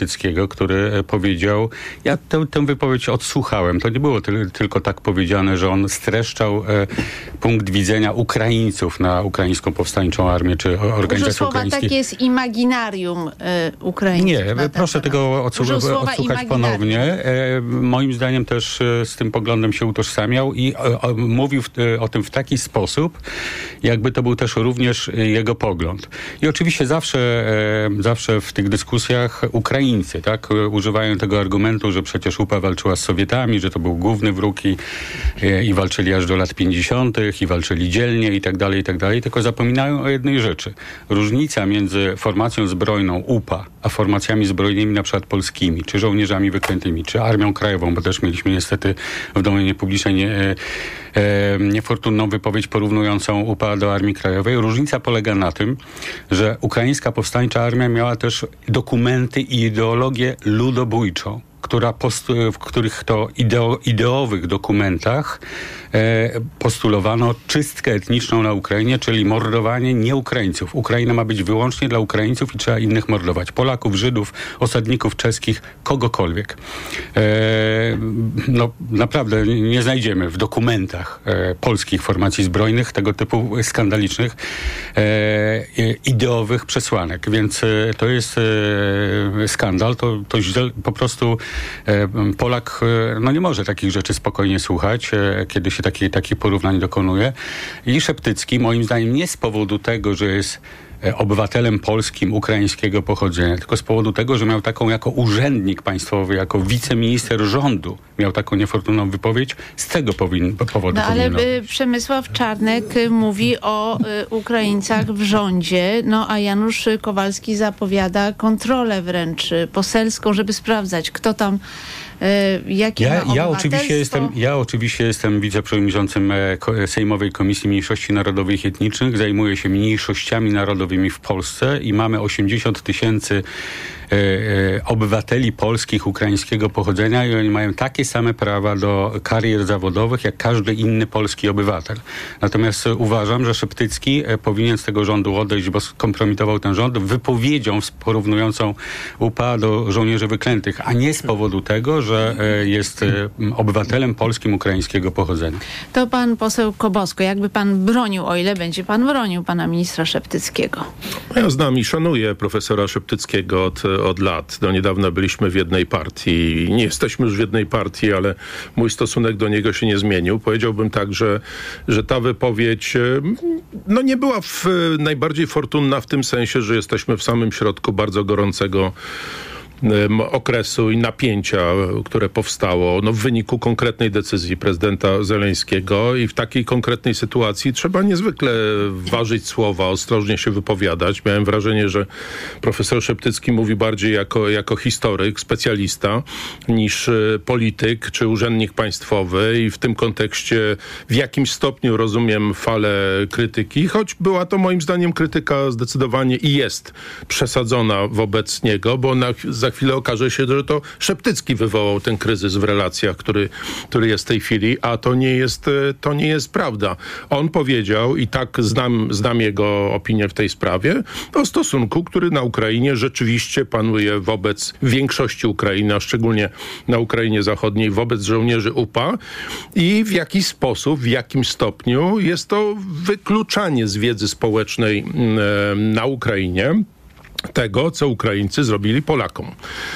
Szeptyckiego, który powiedział, ja tę wypowiedź odsłuchałem, to nie było tylko tak powiedziane, że on streszczał punkt widzenia Ukraińców na ukraińską powstańczą armię, czy organizację ukraińską. Takie jest imaginarium Ukraińców. Nie, proszę tego odsłuchać ponownie. Moim zdaniem też z tym poglądem się utożsamiał i mówił o tym w taki sposób, jakby to był też również jego pogląd. I oczywiście zawsze w tych dyskusjach Ukraińcy, tak, używają tego argumentu, że przecież UPA walczyła z Sowietami, że to był główny wróg i walczyli aż do lat 50. i walczyli dzielnie i tak dalej, tylko zapominają o jednej rzeczy. Różnica między formacją zbrojną UPA, a formacjami zbrojnymi na przykład polskimi, czy żołnierzami wyklętymi, czy Armią Krajową, bo też mieliśmy niestety w domenie publicznej niefortunną wypowiedź porównującą UPA do Armii Krajowej. Różnica polega na tym, że ukraińska powstańcza armia miała też dokumenty i ideologię ludobójczą, w których to ideowych dokumentach postulowano czystkę etniczną na Ukrainie, czyli mordowanie nie-Ukraińców. Ukraina ma być wyłącznie dla Ukraińców i trzeba innych mordować. Polaków, Żydów, osadników czeskich, kogokolwiek. Naprawdę nie znajdziemy w dokumentach polskich formacji zbrojnych tego typu skandalicznych ideowych przesłanek. Więc to jest skandal. To źle, po prostu Polak nie może takich rzeczy spokojnie słuchać, kiedy się takich porównań dokonuje. I Szeptycki, moim zdaniem, nie z powodu tego, że jest obywatelem polskim ukraińskiego pochodzenia, tylko z powodu tego, że miał taką jako urzędnik państwowy, jako wiceminister rządu, miał taką niefortunną wypowiedź, z tego powodu ale Przemysław Czarnek mówi o Ukraińcach w rządzie, a Janusz Kowalski zapowiada kontrolę wręcz poselską, żeby sprawdzać, kto tam jakie ma obywatelstwo. Ja oczywiście jestem wiceprzewodniczącym Sejmowej Komisji Mniejszości Narodowych i Etnicznych. Zajmuję się mniejszościami narodowymi w Polsce i mamy 80 000 obywateli polskich ukraińskiego pochodzenia i oni mają takie same prawa do karier zawodowych jak każdy inny polski obywatel. Natomiast uważam, że Szeptycki powinien z tego rządu odejść, bo skompromitował ten rząd wypowiedzią porównującą UPA do żołnierzy wyklętych, a nie z powodu tego, że jest obywatelem polskim ukraińskiego pochodzenia. To pan poseł Kobosko, jakby pan bronił, o ile będzie pan bronił pana ministra Szeptyckiego? Ja znam i szanuję profesora Szeptyckiego od lat. Do niedawna byliśmy w jednej partii. Nie jesteśmy już w jednej partii, ale mój stosunek do niego się nie zmienił. Powiedziałbym tak, że ta wypowiedź nie była najbardziej fortunna w tym sensie, że jesteśmy w samym środku bardzo gorącego okresu i napięcia, które powstało w wyniku konkretnej decyzji prezydenta Zeleńskiego i w takiej konkretnej sytuacji trzeba niezwykle ważyć słowa, ostrożnie się wypowiadać. Miałem wrażenie, że profesor Szeptycki mówi bardziej jako historyk, specjalista niż polityk czy urzędnik państwowy i w tym kontekście w jakimś stopniu rozumiem falę krytyki, choć była to moim zdaniem krytyka zdecydowanie i jest przesadzona wobec niego, bo za chwilę okaże się, że to Szeptycki wywołał ten kryzys w relacjach, który jest w tej chwili, a to nie jest prawda. On powiedział, i tak znam jego opinię w tej sprawie, o stosunku, który na Ukrainie rzeczywiście panuje wobec większości Ukrainy, a szczególnie na Ukrainie Zachodniej, wobec żołnierzy UPA i w jaki sposób, w jakim stopniu jest to wykluczanie z wiedzy społecznej na Ukrainie tego, co Ukraińcy zrobili Polakom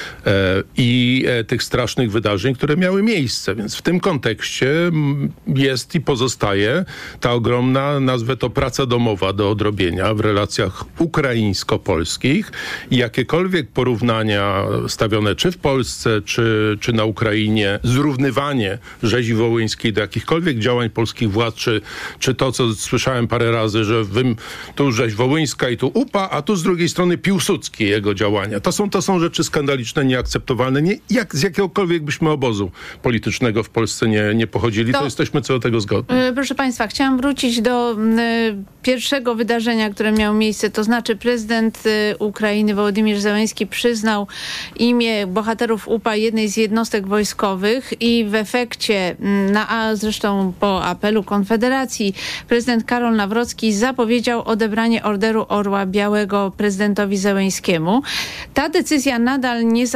i tych strasznych wydarzeń, które miały miejsce. Więc w tym kontekście jest i pozostaje ta ogromna, nazwę to praca domowa do odrobienia w relacjach ukraińsko-polskich i jakiekolwiek porównania stawione czy w Polsce, czy na Ukrainie, zrównywanie rzezi wołyńskiej do jakichkolwiek działań polskich władz, czy to, co słyszałem parę razy, że tu rzeź wołyńska i tu UPA, a tu z drugiej strony Piłsudski, jego działania. To są rzeczy skandaliczne, nieakceptowalne. Z jakiegokolwiek byśmy obozu politycznego w Polsce nie pochodzili, to jesteśmy co do tego zgodni. Proszę państwa, chciałam wrócić do pierwszego wydarzenia, które miało miejsce, to znaczy prezydent Ukrainy Wołodymyr Zełenski przyznał imię bohaterów UPA jednej z jednostek wojskowych i w efekcie, zresztą po apelu Konfederacji, prezydent Karol Nawrocki zapowiedział odebranie Orderu Orła Białego prezydentowi Zełenskiemu. Ta decyzja nadal nie